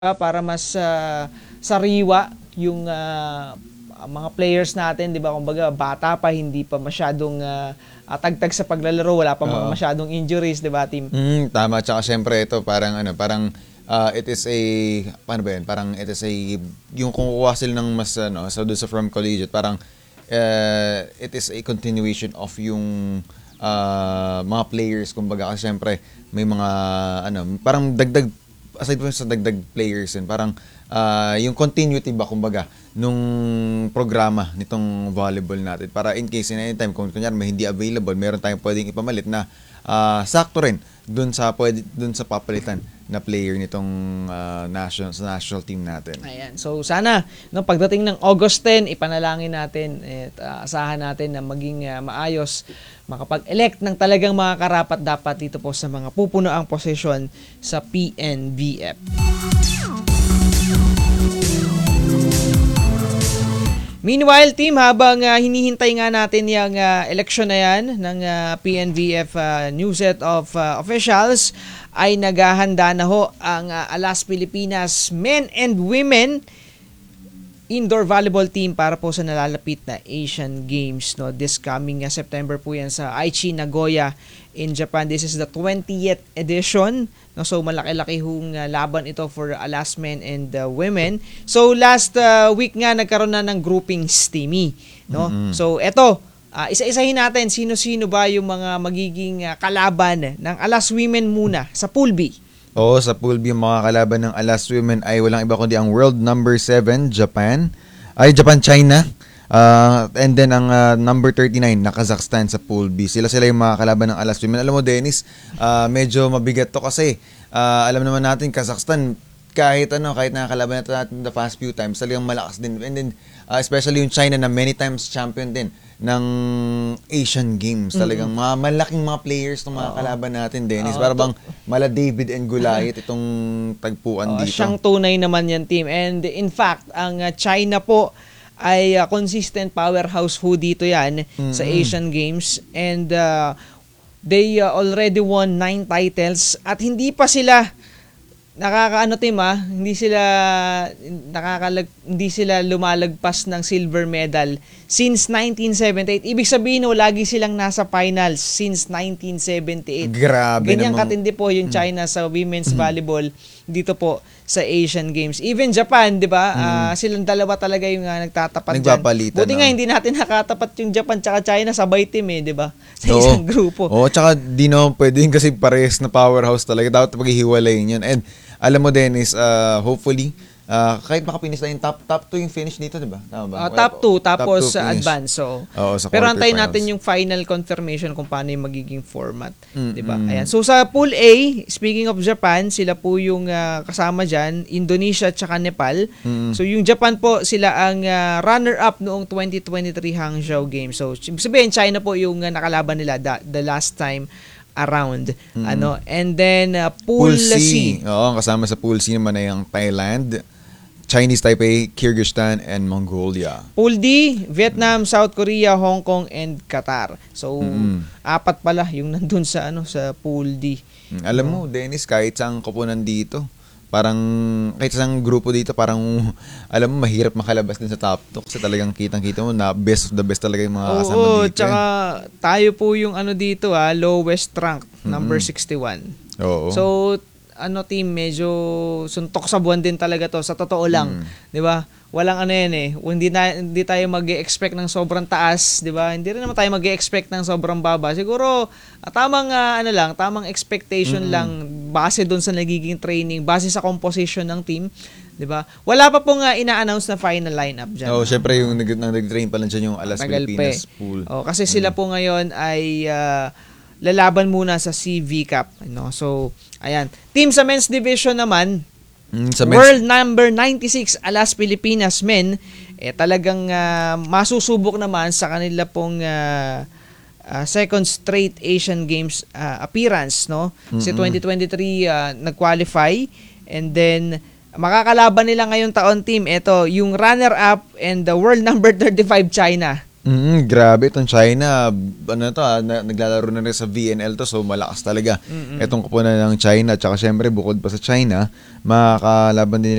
para mas sariwa yung mga players natin, 'di ba? Kumbaga bata pa, hindi pa masyadong tagtag sa paglalaro, wala pa mga Oo. masyadong injuries, 'di ba, team? Tama. Tsaka syempre ito, it is a, paano ba yun? Parang it is a, yung kung kukuha sila ng mas, so doon sa from collegiate, parang, it is a continuation of yung mga players, kumbaga, kasi syempre, may mga, parang dagdag, aside from sa dagdag players yun, parang yung continuity ba kumbaga nung programa nitong volleyball natin para in case in anytime kung kunyari may hindi available, meron tayong pwedeng ipamalit na sakto rin dun sa papalitan na player nitong national team natin. Ayan. So sana no pagdating ng August 10, ipanalangin natin at asahan natin na maging maayos makapag-elect ng talagang mga karapat-dapat dito po sa mga pupunoang posisyon sa PNBF. Meanwhile, team, habang hinihintay nga natin yung eleksyon na yan ng PNVF new set of officials, ay naghahanda na ho ang Alas Pilipinas men and women indoor volleyball team para po sa nalalapit na Asian Games. No? This coming September po yan sa Aichi, Nagoya in Japan. This is the 20th edition. No? So malaki-laki hong laban ito for Alas men and women. So last week nga nagkaroon na ng groupings, Timmy. No? Mm-hmm. So eto, isa-isahin natin sino-sino ba yung mga magiging kalaban ng Alas women muna sa Pool B. Oo, sa Pool B, yung mga kalaban ng Alas Women ay walang iba kundi ang world number 7, Japan-China. And then ang number 39 na Kazakhstan sa Pool B. Sila yung mga kalaban ng Alas Women. Alam mo, Dennis, medyo mabigat to kasi alam naman natin Kazakhstan kahit nakakalaban natin the past few times, talagang malakas din. And then especially yung China na many times champion din ng Asian Games. Talagang mga malaking mga players ng mga kalaban natin, Dennis. Para bang mala David and Goliath itong tagpuan dito. Siyang tunay naman yan, team. And in fact, ang China po ay consistent powerhouse ho dito yan sa Asian Games. And they already won 9 titles at hindi pa sila hindi sila lumalagpas ng silver medal since 1978. Ibig sabihin lagi silang nasa finals since 1978. Grabe Ganyang namang katindi po yung China sa women's volleyball dito po sa Asian Games. Even Japan, 'di ba? Silang dalawa talaga yung nagtatapat diyan. Buti nga hindi natin nakatapat yung Japan tsaka China sabay team 'di ba? Sa isang grupo. Oo, tsaka pwedeng kasi parehas na powerhouse talaga. Dapat paghihiwalayin yun. And alam mo, Dennis, hopefully, kahit makapinis na yung top 2 yung finish dito, di ba? Tama ba? Top 2, tapos top 2 advance. So, oo, sa pero antayin quarterfinals natin yung final confirmation kung paano yung magiging format. Di ba? Ayan. So, sa Pool A, speaking of Japan, sila po yung kasama dyan, Indonesia at Nepal. So, yung Japan po, sila ang runner-up noong 2023 Hangzhou Games. So, sabihin, China po yung nakalaban nila the last time around. And then Pool C. Oo, kasama sa Pool C naman ay ang Thailand, Chinese Taipei, Kyrgyzstan, and Mongolia. Pool D, Vietnam, South Korea, Hong Kong, and Qatar. So, 4 pala yung nandun sa sa Pool D. Alam mo, Dennis, kahit saan koponan dito, parang kahit isang grupo dito, parang alam mo, mahirap makalabas din sa top 2 kasi talagang kitang-kita mo na best of the best talaga yung mga kasama dito. Oo, tsaka tayo po yung dito, lowest rank, number 61. Oo. So, team, medyo suntok sa buwan din talaga to, sa totoo lang. 'Di ba? Walang hindi tayo mag-expect ng sobrang taas, 'di ba? Hindi rin naman tayo mag-expect ng sobrang baba. Siguro tamang expectation lang base doon sa nagiging training, base sa composition ng team, 'di ba? Wala pa pong ina-announce na final lineup diyan. Oh, syempre yung nag-train pa lang diyan yung Alas Pilipinas pool. Oh, kasi sila po ngayon ay lalaban muna sa CV Cup, So, ayan. Team sa men's division naman, world number 96 Alas Pilipinas men, talagang masusubok naman sa kanila pong second straight Asian Games appearance, no? Kasi 2023 nag-qualify, and then makakalaban nila ngayong taon, team, ito yung runner-up and the world number 35 China. Grabe itong China. Ano to, naglalaro na rin sa VNL to, so malakas talaga. Itong kupunan ng China, tsaka syempre bukod pa sa China, makakalaban din